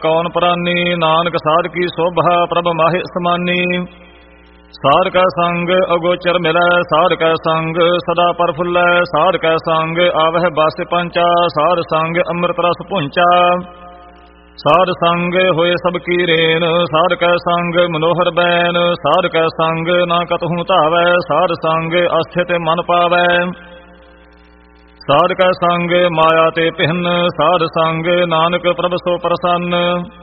ਕੌਣ ਪ੍ਰਾਨੀ ਨਾਨਕ ਸਾਧ ਕੀ ਸੋਭਾ ਪ੍ਰਭ ਮਾਹਿ ਸਮਾਨੀ। ਸਾਧ ਕੈ ਸੰਗ ਅਗੋਚਰ ਮਿਲੈ ਸਾਧ ਕੈ ਸੰਗ ਸਦਾ ਪਰਫੁੱਲੈ। ਸਾਧ ਕੈ ਸੰਗ ਆਵਹਿ ਬਸ ਪੰਚਾ ਸਾਧ ਸੰਗ ਅੰਮ੍ਰਿਤ ਰਸ ਪੁੰਚਾ। ਸਾਧ ਸੰਗ ਹੋਏ ਸਭ ਕੀ ਰੇਨ ਸਾਧ ਕੈ ਸੰਗ ਮਨੋਹਰ ਬੈਨ। ਸਾਧ ਕੈ ਸੰਗ ਨਾ ਕਤਹੂ ਧਾਵੈ ਸਾਧ ਸੰਗ ਅਸਥਿਤ ਮਨ ਪਾਵੈ। ਸਾਧ ਕੈ ਸੰਗ ਮਾਇਆ ਤੇ ਭਿੰਨ ਸਾਧ ਸੰਗ ਨਾਨਕ ਪ੍ਰਭ ਸੋ ਪ੍ਰਸੰਨ।